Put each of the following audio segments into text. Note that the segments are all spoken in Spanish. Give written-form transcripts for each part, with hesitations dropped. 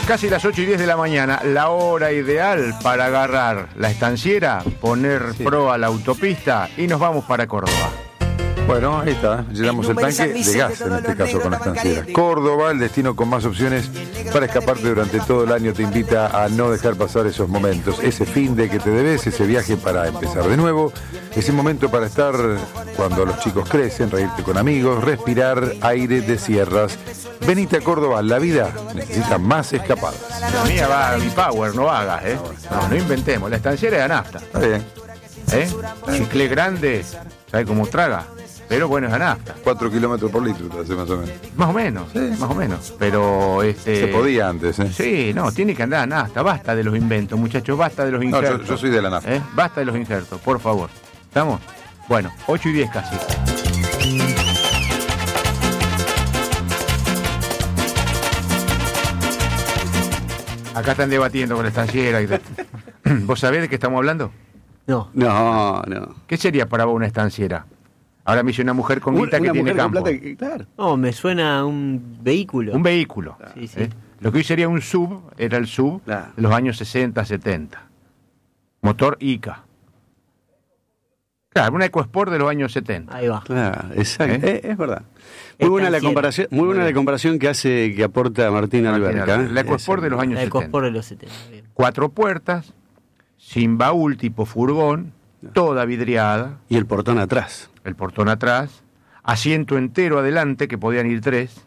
Casi las 8:10 de la mañana, la hora ideal para agarrar la estanciera, poner pro a la autopista y nos vamos para Córdoba. Bueno, ahí está, llenamos el tanque de gas, en este caso con la estanciera. Córdoba, el destino con más opciones para escaparte durante todo el año, te invita a no dejar pasar esos momentos, ese fin de que te debes, ese viaje para empezar de nuevo, ese momento para estar cuando los chicos crecen, reírte con amigos, respirar aire de sierras. Venite a Córdoba, la vida necesita más escapadas. La mía va a Bipower, no hagas, no inventemos, la estanciera es de nafta. Está bien. Chicle grande, ¿sabe cómo traga? Pero bueno, es a nafta. 4 kilómetros por litro te hace más o menos. Más o menos, sí. Más o menos. Pero se podía antes, Sí, no, tiene que andar a nafta. Basta de los inventos, muchachos, basta de los injertos. No, yo soy de la nafta. Basta de los injertos, por favor. ¿Estamos? Bueno, 8:10 casi. Acá están debatiendo con la estanciera. ¿Vos sabés de qué estamos hablando? No. ¿Qué sería para vos una estanciera? Ahora me dice una mujer con guita que tiene campo. Claro. No, me suena a un vehículo. Un vehículo. Sí, sí. Lo que hoy sería un sub, era el sub de los años 60, 70. Motor ICA. Claro, una EcoSport de los años 70. Ahí va. Claro, exacto. Es verdad. Muy buena la comparación que aporta Martín Alberca. La EcoSport de los años 70. La EcoSport de los 70. Bien. 4 puertas, sin baúl tipo furgón, toda vidriada. Y el portón atrás. El portón atrás, asiento entero adelante, que podían ir 3,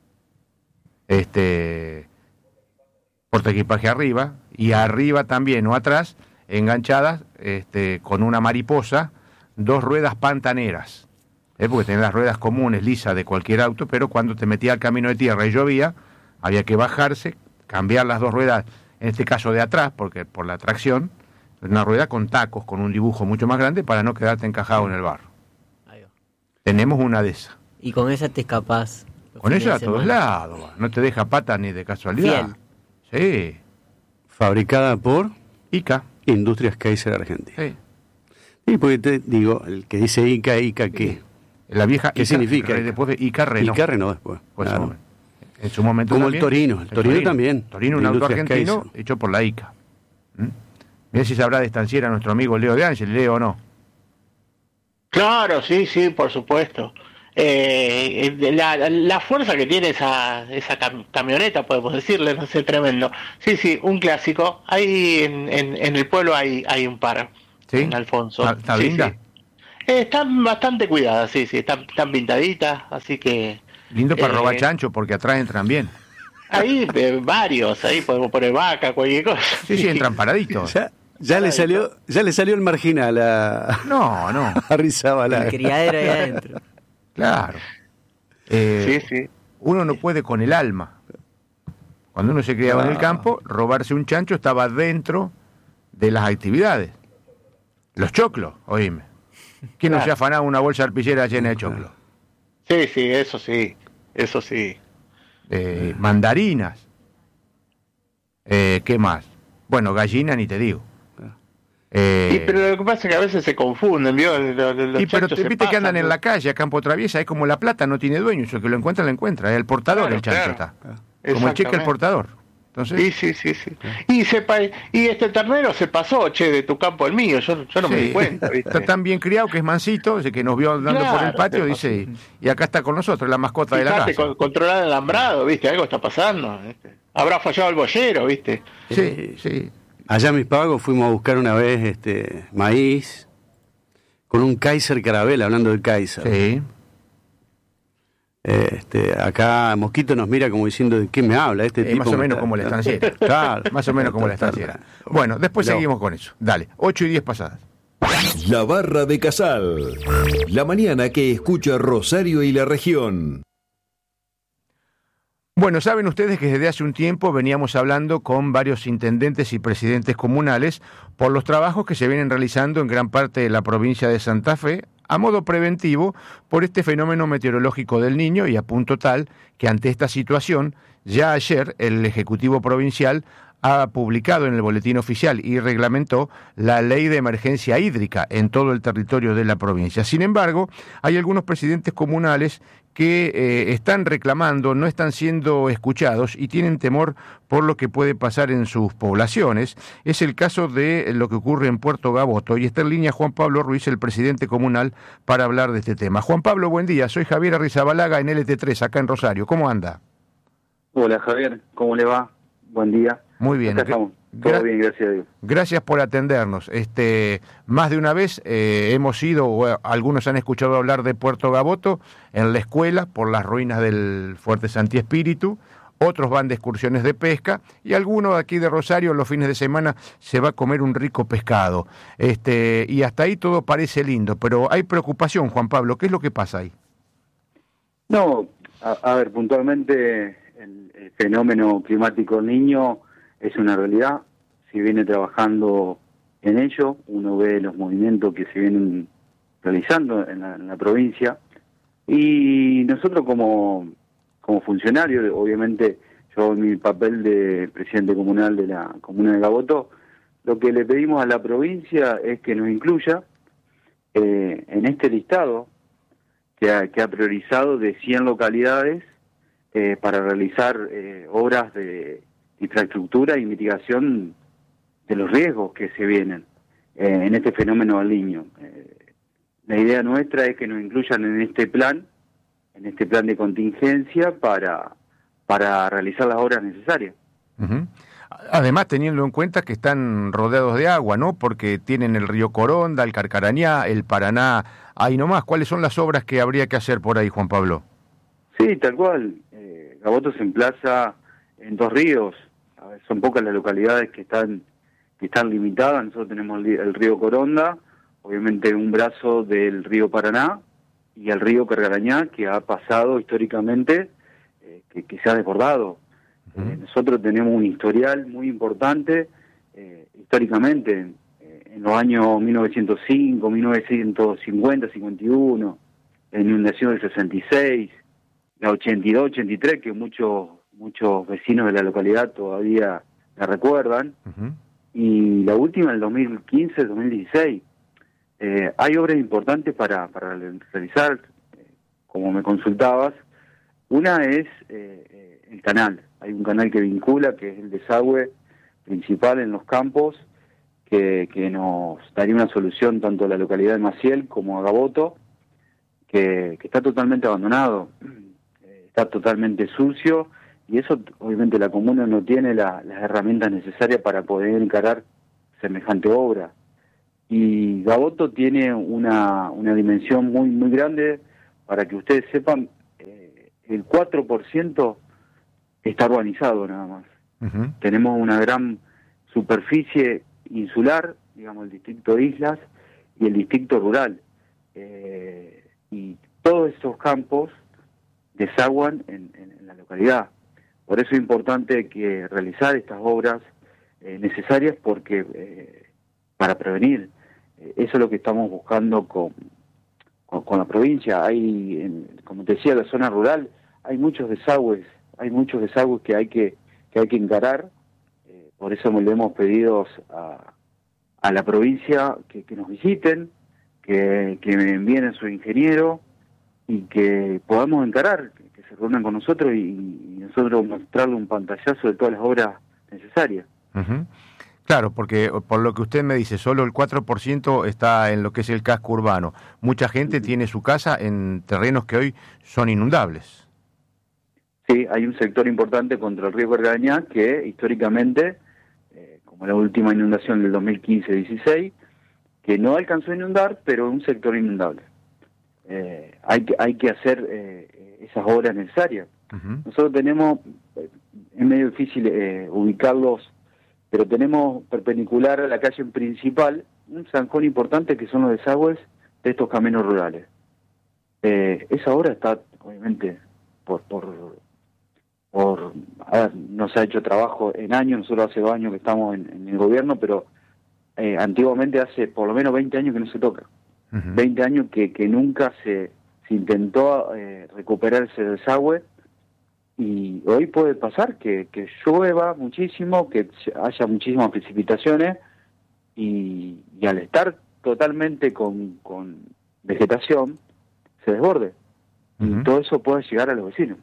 portaequipaje arriba, y arriba también, o atrás, enganchadas, con una mariposa, 2 ruedas pantaneras, porque tenés las ruedas comunes, lisas de cualquier auto, pero cuando te metía al camino de tierra y llovía, había que bajarse, cambiar las 2 ruedas, en este caso de atrás, porque por la tracción, una rueda con tacos, con un dibujo mucho más grande, para no quedarte encajado en el barro. Tenemos una de esas. Y con esa te escapás. Con ella a todos lados. No te deja pata ni de casualidad. Fiel. Sí. Fabricada por ICA. Industrias Kaiser Argentina. Sí. Y porque te digo, el que dice ICA ¿qué? La vieja ¿Qué ICA, significa? Después de ICA Renault. ICA Renault después. Pues claro. En su momento como también, el Torino. El Torino también. Torino, un auto argentino Kaiser. hecho por la ICA. Mira si sabrá de estanciera nuestro amigo Leo de Ángel. ¿Leo o no? Claro, sí, por supuesto. La fuerza que tiene esa camioneta, podemos decirle, no sé, tremendo. Sí, un clásico. Ahí en el pueblo hay un par. ¿Sí? En Alfonso. ¿Está linda? Sí. Están bastante cuidadas, sí, están pintaditas, así que... Lindo para robar chancho, porque atrás entran bien. Ahí varios, ahí podemos poner vaca, cualquier cosa. Sí, entran paraditos. Ya le salió el marginal a... No. A Rizabalaga. El criadero ahí adentro. Claro. Sí. Uno no puede con el alma. Cuando uno se criaba en el campo, robarse un chancho estaba dentro de las actividades. Los choclos, oíme. ¿Quién no se ha afanado una bolsa arpillera llena de choclos? Sí, eso sí. Mandarinas. ¿Qué más? Bueno, gallina ni te digo. Pero lo que pasa es que a veces se confunden, ¿vio? Pero viste que andan en la calle, a campo traviesa, es como la plata, no tiene dueño, eso que lo encuentra, es el portador, el chancho está. Como el cheque el portador. Entonces, sí. Y este ternero se pasó, de tu campo al mío, yo no me di cuenta, ¿viste? Está tan bien criado que es mansito, que nos vio andando por el patio, dice, y acá está con nosotros, la mascota de la casa. Controlar el alambrado, ¿viste? Algo está pasando, ¿viste? Habrá fallado el boyero, ¿viste? Sí. Allá en Mis Pagos fuimos a buscar una vez maíz con un Kaiser Carabela, hablando del Kaiser. Sí. Acá Mosquito nos mira como diciendo ¿de qué me habla este tipo? Más o menos como la estanciera. Claro. Más o menos como la estanciera. Bueno, después seguimos con eso. Dale, 8:10 pasadas. La Barra de Casal. La mañana que escucha Rosario y la región. Bueno, saben ustedes que desde hace un tiempo veníamos hablando con varios intendentes y presidentes comunales por los trabajos que se vienen realizando en gran parte de la provincia de Santa Fe a modo preventivo por este fenómeno meteorológico del Niño, y a punto tal que ante esta situación, ya ayer el Ejecutivo Provincial ha publicado en el Boletín Oficial y reglamentó la Ley de Emergencia Hídrica en todo el territorio de la provincia. Sin embargo, hay algunos presidentes comunales que están reclamando, no están siendo escuchados y tienen temor por lo que puede pasar en sus poblaciones. Es el caso de lo que ocurre en Puerto Gaboto y está en línea Juan Pablo Ruiz, el presidente comunal, para hablar de este tema. Juan Pablo, buen día. Soy Javier Arrizabalaga en LT3, acá en Rosario. ¿Cómo anda? Hola Javier, ¿cómo le va? Buen día. Muy bien. Acá estamos. Todo bien, gracias a Dios. Gracias por atendernos. Más de una vez hemos ido, o algunos han escuchado hablar de Puerto Gaboto en la escuela por las ruinas del Fuerte Santi Espíritu, otros van de excursiones de pesca y algunos aquí de Rosario los fines de semana se va a comer un rico pescado. Y hasta ahí todo parece lindo, pero hay preocupación, Juan Pablo. ¿Qué es lo que pasa ahí? No, a ver, puntualmente el fenómeno climático El Niño es una realidad, se viene trabajando en ello, uno ve los movimientos que se vienen realizando en la provincia y nosotros como funcionarios, obviamente yo en mi papel de presidente comunal de la comuna de Gaboto, lo que le pedimos a la provincia es que nos incluya en este listado que ha priorizado de 100 localidades para realizar obras de infraestructura y mitigación de los riesgos que se vienen en este fenómeno del Niño. La idea nuestra es que nos incluyan en este plan de contingencia para realizar las obras necesarias. Uh-huh. Además, teniendo en cuenta que están rodeados de agua, ¿no? Porque tienen el río Coronda, el Carcarañá, el Paraná, ahí nomás. ¿Cuáles son las obras que habría que hacer por ahí, Juan Pablo? Sí, tal cual. Gaboto se emplaza en 2 ríos. A ver, son pocas las localidades que están limitadas. Nosotros tenemos el río Coronda, obviamente un brazo del río Paraná y el río Carcarañá, que ha pasado históricamente, que se ha desbordado. Nosotros tenemos un historial muy importante históricamente en los años 1905, 1950, 51, la inundación del 66, la 82, 83, que muchos vecinos de la localidad todavía la recuerdan, y la última, el 2015, 2016. Hay obras importantes para realizar, como me consultabas. Una es el canal. Hay un canal que vincula, que es el desagüe principal en los campos, que nos daría una solución tanto a la localidad de Maciel como a Gaboto, que está totalmente abandonado, está totalmente sucio, y eso obviamente la comuna no tiene las herramientas necesarias para poder encarar semejante obra. Y Gaboto tiene una dimensión muy muy grande. Para que ustedes sepan, el 4% está urbanizado nada más. Uh-huh. Tenemos una gran superficie insular, digamos el distrito de Islas y el distrito rural, y todos esos campos desaguan en la localidad. Por eso es importante que realizar estas obras necesarias, porque para prevenir. Eso es lo que estamos buscando con la provincia. Hay, como te decía, la zona rural, hay muchos desagües que hay que encarar. Por eso le hemos pedido a la provincia que nos visiten, que me envíen a su ingeniero y que podamos encarar, que se reúnan con nosotros y nosotros mostrarle un pantallazo de todas las obras necesarias. Uh-huh. Claro, porque por lo que usted me dice, solo el 4% está en lo que es el casco urbano. Mucha gente tiene su casa en terrenos que hoy son inundables. Sí, hay un sector importante contra el río Carcarañá que históricamente, como la última inundación del 2015-16, que no alcanzó a inundar, pero es un sector inundable. Hay que hacer esas obras necesarias. Uh-huh. Nosotros tenemos, es medio difícil ubicarlos, pero tenemos perpendicular a la calle principal un zanjón importante que son los desagües de estos caminos rurales. Esa obra está, obviamente, a ver, no se ha hecho trabajo en años. Nosotros hace 2 años que estamos en el gobierno, pero antiguamente hace por lo menos 20 años que no se toca. Uh-huh. 20 años que nunca se intentó recuperar ese desagüe. Y hoy puede pasar que llueva muchísimo, que haya muchísimas precipitaciones y al estar totalmente con vegetación se desborde. y todo eso pueda llegar a los vecinos.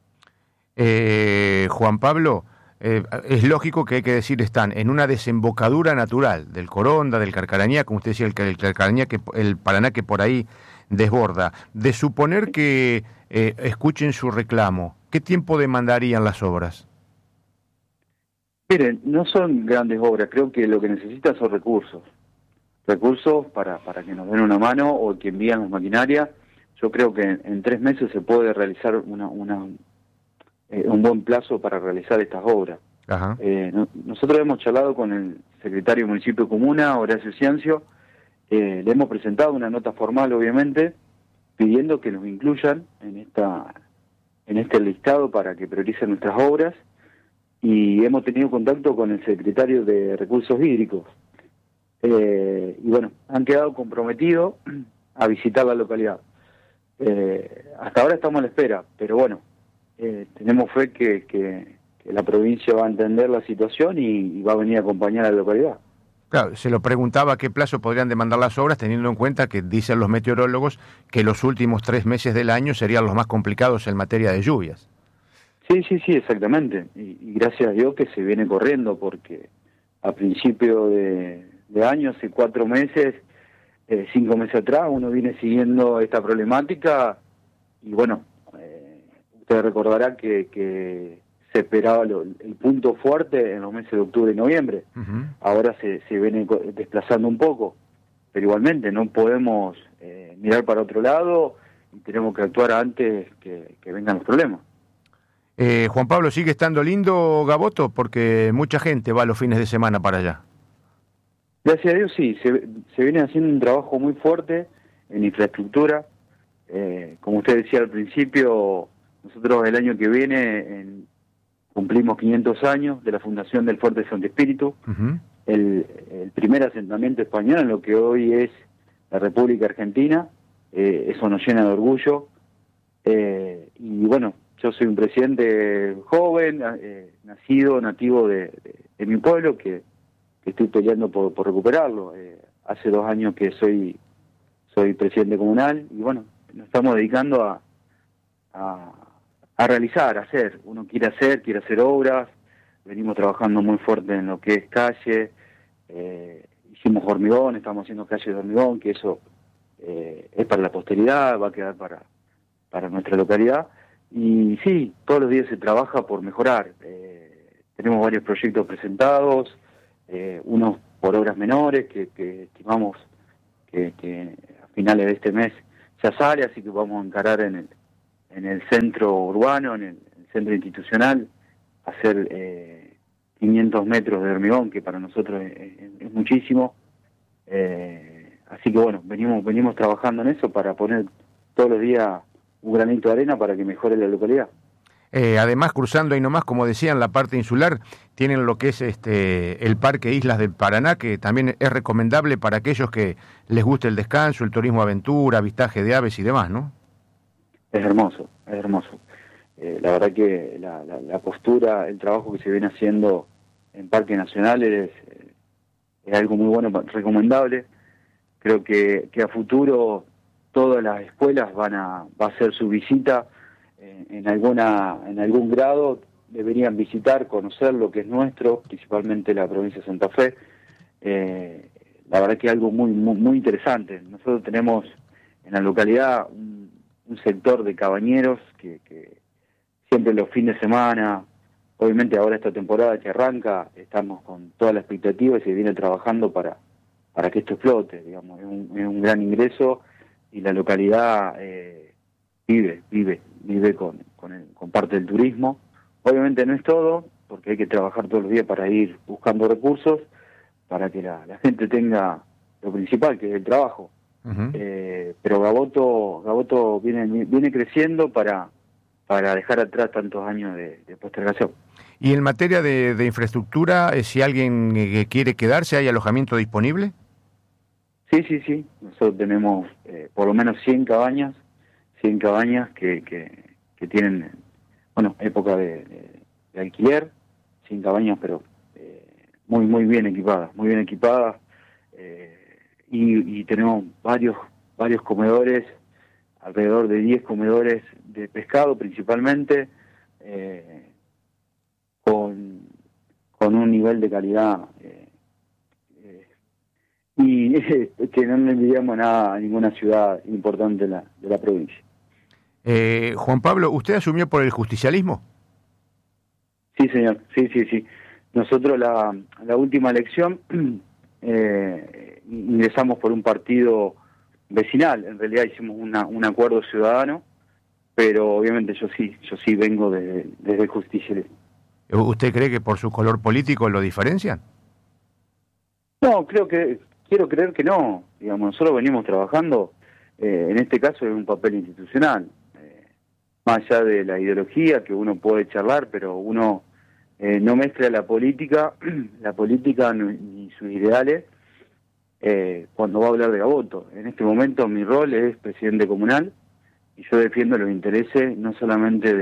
Juan Pablo, es lógico que hay que decir, están en una desembocadura natural del Coronda, del Carcarañá, como usted decía, el Carcarañá, el Paraná que por ahí desborda. De suponer que escuchen su reclamo, ¿qué tiempo demandarían las obras? Miren, no son grandes obras, creo que lo que necesitan son recursos para que nos den una mano o que envían las maquinarias. Yo creo que en 3 meses se puede realizar un buen plazo para realizar estas obras. Ajá. Nosotros hemos charlado con el secretario municipio de Comuna, Horacio Ciancio, le hemos presentado una nota formal, obviamente, pidiendo que nos incluyan en este listado para que prioricen nuestras obras, y hemos tenido contacto con el secretario de Recursos Hídricos. Y bueno, han quedado comprometidos a visitar la localidad. Hasta ahora estamos a la espera, pero bueno, tenemos fe que la provincia va a entender la situación y va a venir a acompañar a la localidad. Claro, se lo preguntaba a qué plazo podrían demandar las obras, teniendo en cuenta que dicen los meteorólogos que los últimos 3 meses del año serían los más complicados en materia de lluvias. Sí, exactamente. Y gracias a Dios que se viene corriendo, porque a principio de año, hace 4 meses, 5 meses atrás, uno viene siguiendo esta problemática y bueno, usted recordará que se esperaba el punto fuerte en los meses de octubre y noviembre. Uh-huh. Ahora se viene desplazando un poco, pero igualmente no podemos mirar para otro lado y tenemos que actuar antes que vengan los problemas. Juan Pablo, ¿sigue estando lindo Gaboto? Porque mucha gente va los fines de semana para allá. Gracias a Dios sí, se viene haciendo un trabajo muy fuerte en infraestructura. Como usted decía al principio, nosotros el año que viene cumplimos 500 años de la fundación del Fuerte Santo Espíritu, uh-huh. el primer asentamiento español en lo que hoy es la República Argentina. Eso nos llena de orgullo. Y bueno, yo soy un presidente joven, nativo de mi pueblo, que estoy peleando por recuperarlo. Hace 2 años que soy presidente comunal y bueno, nos estamos dedicando a realizar, a hacer. Uno quiere hacer obras, venimos trabajando muy fuerte en lo que es calle, hicimos hormigón, estamos haciendo calles de hormigón, que eso es para la posteridad, va a quedar para nuestra localidad. Y sí, todos los días se trabaja por mejorar. Tenemos varios proyectos presentados, unos por obras menores que estimamos que a finales de este mes ya sale, así que vamos a encarar en el centro urbano, en el centro institucional, hacer 500 metros de hormigón, que para nosotros es muchísimo. Así que bueno, venimos trabajando en eso para poner todos los días un granito de arena para que mejore la localidad. Además, cruzando ahí nomás, como decían, la parte insular, tienen lo que es el Parque Islas del Paraná, que también es recomendable para aquellos que les guste el descanso, el turismo aventura, avistaje de aves y demás, ¿no? Es hermoso. La verdad que la postura, el trabajo que se viene haciendo en parques nacionales es algo muy bueno, recomendable. Creo que a futuro todas las escuelas va a hacer su visita en algún grado, deberían visitar, conocer lo que es nuestro, principalmente la provincia de Santa Fe. La verdad que es algo muy, muy, muy interesante. Nosotros tenemos en la localidad un sector de cabañeros que siempre los fines de semana, obviamente ahora esta temporada que arranca, estamos con toda la expectativa y se viene trabajando para que esto explote, digamos. Es un gran ingreso y la localidad vive con parte del turismo. Obviamente no es todo, porque hay que trabajar todos los días para ir buscando recursos, para que la gente tenga lo principal, que es el trabajo. Uh-huh. Pero Gaboto viene creciendo para dejar atrás tantos años de postergación. Y en materia de infraestructura, si alguien quiere quedarse, ¿hay alojamiento disponible? Sí. Nosotros tenemos por lo menos 100 cabañas que tienen, bueno, época de alquiler, 100 cabañas, pero muy bien equipadas, y tenemos varios comedores alrededor de 10 comedores de pescado principalmente, con un nivel de calidad y que no le envidiamos nada a ninguna ciudad importante de la provincia. Juan Pablo, ¿usted asumió por el justicialismo? Sí, señor, sí. Nosotros la última elección ingresamos por un partido vecinal, en realidad hicimos un acuerdo ciudadano, pero obviamente yo sí vengo desde el justicialismo. ¿Usted cree que por su color político lo diferencian? No, quiero creer que no. Digamos, nosotros venimos trabajando, en este caso, en un papel institucional. Más allá de la ideología, que uno puede charlar, pero uno no mezcla la política ni sus ideales cuando va a hablar de Gaboto. En este momento mi rol es presidente comunal y yo defiendo los intereses no solamente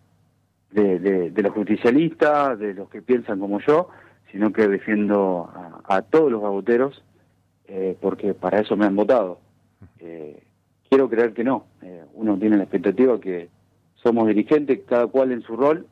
de los justicialistas, de los que piensan como yo, sino que defiendo a todos los gaboteros, porque para eso me han votado. Quiero creer que no. Uno tiene la expectativa que somos dirigentes, cada cual en su rol,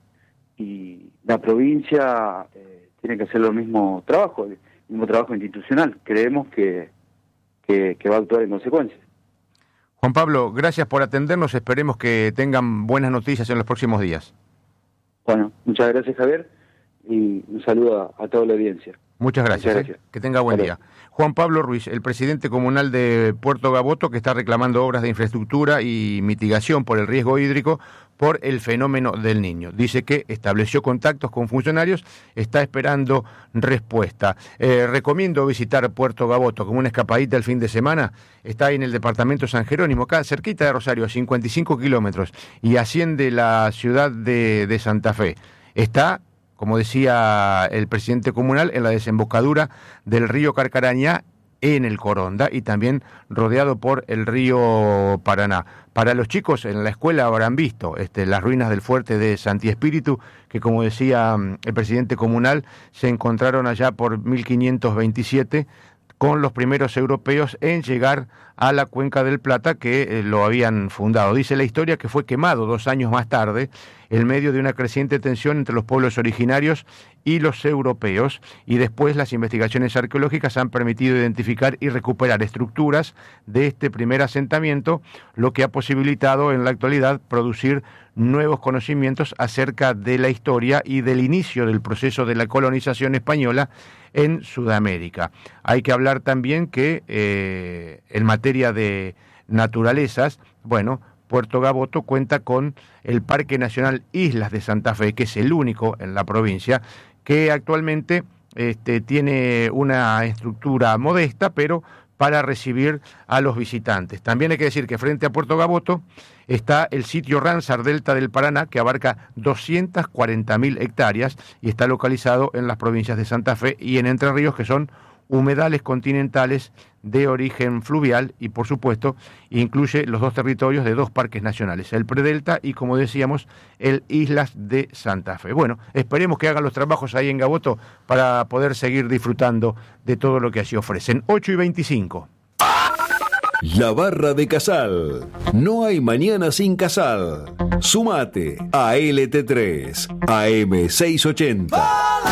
y la provincia tiene que hacer el mismo trabajo institucional. Creemos que va a actuar en consecuencia. Juan Pablo, gracias por atendernos. Esperemos que tengan buenas noticias en los próximos días. Bueno, muchas gracias, Javier, y un saludo a toda la audiencia. Muchas gracias. Que tenga buen día. Juan Pablo Ruiz, el presidente comunal de Puerto Gaboto, que está reclamando obras de infraestructura y mitigación por el riesgo hídrico por el fenómeno del Niño. Dice que estableció contactos con funcionarios, está esperando respuesta. Recomiendo visitar Puerto Gaboto como una escapadita el fin de semana. Está ahí en el departamento San Jerónimo, acá cerquita de Rosario, a 55 kilómetros, y asciende la ciudad de Santa Fe. Está, como decía el presidente comunal, en la desembocadura del río Carcarañá, en el Coronda, y también rodeado por el río Paraná. Para los chicos en la escuela habrán visto las ruinas del fuerte de Santi Espíritu, que, como decía el presidente comunal, se encontraron allá por 1527 con los primeros europeos en llegar a la Cuenca del Plata, que lo habían fundado. Dice la historia que fue quemado 2 años más tarde, en medio de una creciente tensión entre los pueblos originarios y los europeos, y después las investigaciones arqueológicas han permitido identificar y recuperar estructuras de este primer asentamiento, lo que ha posibilitado en la actualidad producir nuevos conocimientos acerca de la historia y del inicio del proceso de la colonización española en Sudamérica. Hay que hablar también que en materia de naturalezas, Puerto Gaboto cuenta con el Parque Nacional Islas de Santa Fe, que es el único en la provincia, que actualmente tiene una estructura modesta, pero para recibir a los visitantes. También hay que decir que frente a Puerto Gaboto está el sitio Ramsar Delta del Paraná, que abarca 240.000 hectáreas y está localizado en las provincias de Santa Fe y en Entre Ríos, que son humedales continentales de origen fluvial, y por supuesto incluye los 2 territorios de 2 parques nacionales, el Predelta y, como decíamos, el Islas de Santa Fe. Bueno, esperemos que hagan los trabajos ahí en Gaboto para poder seguir disfrutando de todo lo que así ofrecen. 8:25. La Barra de Casal. No hay mañana sin Casal. Sumate a LT3 AM 680.